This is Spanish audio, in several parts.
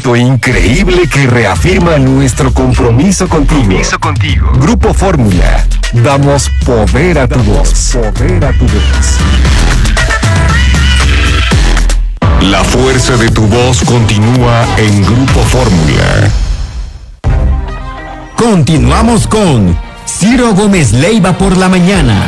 momento increíble que reafirma nuestro compromiso contigo. Grupo Fórmula, damos poder a tu voz. Poder a tu voz. La fuerza de tu voz continúa en Grupo Fórmula. Continuamos con Ciro Gómez Leiva por la mañana.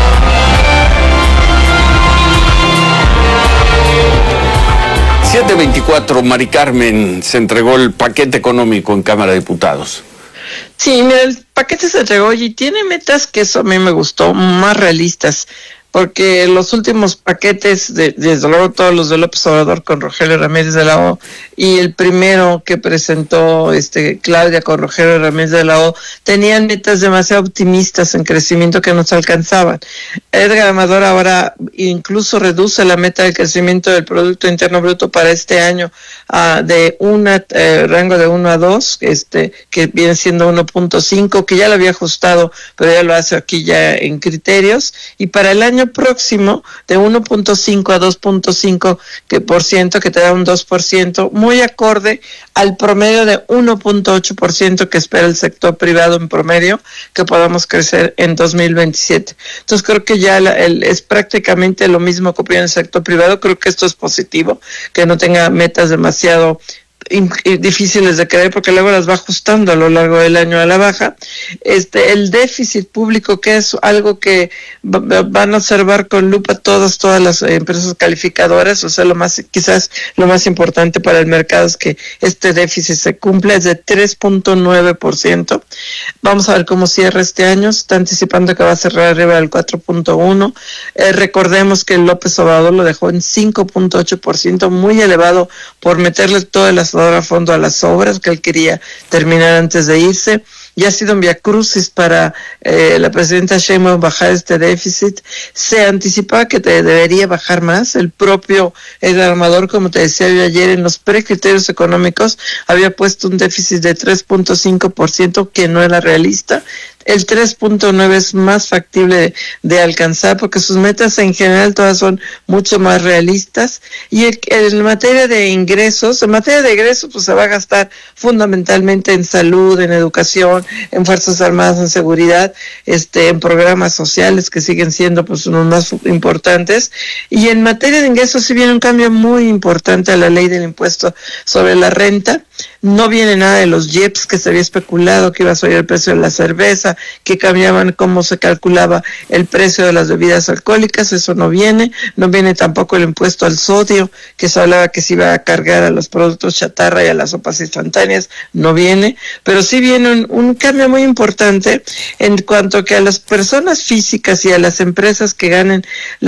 $7.24, Mari Carmen, se entregó el paquete económico en Cámara de Diputados. Sí, mira, el paquete se entregó y tiene metas que eso a mí me gustó, más realistas, porque los últimos paquetes, desde luego todos los de López Obrador con Rogelio Ramírez de la O, y el primero que presentó Claudia con Rogelio Ramírez de la O, tenían metas demasiado optimistas en crecimiento que no se alcanzaban. Edgar Amador ahora incluso reduce la meta de crecimiento del Producto Interno Bruto para este año de rango de 1 a 2, que viene siendo 1.5, que ya lo había ajustado, pero ya lo hace aquí ya en criterios, y para el año próximo de 1.5 a 2.5%, que te da un 2%, muy acorde al promedio de 1.8% que espera el sector privado en promedio, que podamos crecer en 2027. Entonces creo que ya es prácticamente lo mismo que opina el sector privado. Creo que esto es positivo, que no tenga metas demasiado difíciles de creer, porque luego las va ajustando a lo largo del año a la baja. El déficit público, que es algo que van a observar con lupa todas las empresas calificadoras, o sea, quizás lo más importante para el mercado es que este déficit se cumpla, es de 3.9%. Vamos a ver cómo cierra este año. Se está anticipando que va a cerrar arriba del 4.1%. Recordemos que López Obrador lo dejó en 5.8%, muy elevado por meterle todas las a fondo a las obras que él quería terminar antes de irse. Ya ha sido un viacrucis para la presidenta Sheinbaum bajar este déficit. Se anticipaba que debería bajar más. El propio Edgar Amador, como te decía yo ayer, en los precriterios económicos había puesto un déficit de 3.5%, que no era realista. El 3.9 es más factible de alcanzar, porque sus metas en general todas son mucho más realistas. Y en materia de ingresos, pues se va a gastar fundamentalmente en salud, en educación, en Fuerzas Armadas, en seguridad, en programas sociales que siguen siendo pues unos más importantes. Y en materia de ingresos sí viene un cambio muy importante a la ley del impuesto sobre la renta. No viene nada de los IEPS que se había especulado que iba a subir el precio de la cerveza, que cambiaban cómo se calculaba el precio de las bebidas alcohólicas. Eso no viene tampoco el impuesto al sodio, que se hablaba que se iba a cargar a los productos chatarra y a las sopas instantáneas, no viene, pero sí viene un cambio muy importante en cuanto que a las personas físicas y a las empresas que ganen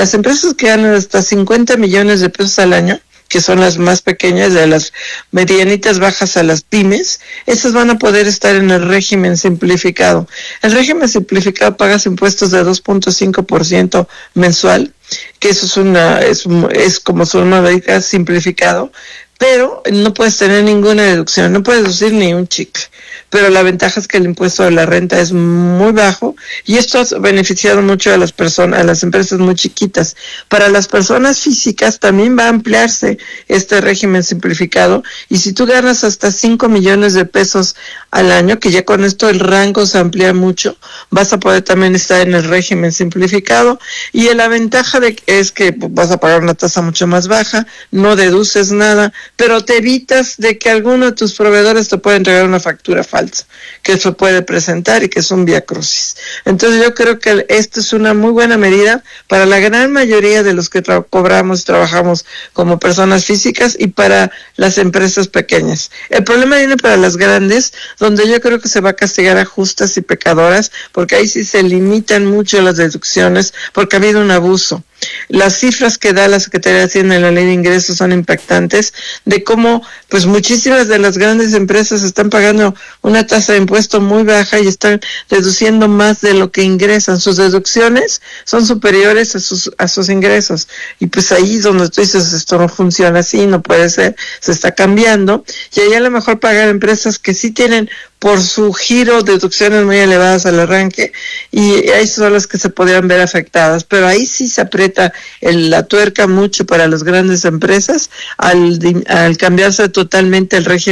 hasta 50 millones de pesos al año, que son las más pequeñas, de las medianitas bajas a las pymes, esas van a poder estar en el régimen simplificado. El régimen simplificado pagas impuestos de 2.5% mensual, que eso es como su nombre simplificado, pero no puedes tener ninguna deducción, no puedes deducir ni un chicle. Pero la ventaja es que el impuesto de la renta es muy bajo, y esto ha beneficiado mucho a las empresas muy chiquitas. Para las personas físicas también va a ampliarse este régimen simplificado, y si tú ganas hasta 5 millones de pesos al año, que ya con esto el rango se amplía mucho, vas a poder también estar en el régimen simplificado. Y la ventaja es que vas a pagar una tasa mucho más baja, no deduces nada, pero te evitas de que alguno de tus proveedores te pueda entregar una factura falsa, que eso puede presentar y que es un viacrucis. Entonces yo creo que esto es una muy buena medida para la gran mayoría de los que trabajamos como personas físicas, y para las empresas pequeñas. El problema viene para las grandes, donde yo creo que se va a castigar a justas y pecadoras, porque ahí sí se limitan mucho las deducciones, porque ha habido un abuso. Las cifras que da la Secretaría de Hacienda en la Ley de Ingresos son impactantes, de cómo pues muchísimas de las grandes empresas están pagando una tasa de impuesto muy baja y están deduciendo más de lo que ingresan. Sus deducciones son superiores a sus ingresos, y pues ahí es donde tú dices, esto no funciona así, no puede ser, se está cambiando. Y ahí a lo mejor pagar empresas que sí tienen por su giro deducciones muy elevadas al arranque, y ahí son las que se podrían ver afectadas. Pero ahí sí se aprieta la tuerca mucho para las grandes empresas al cambiarse totalmente el régimen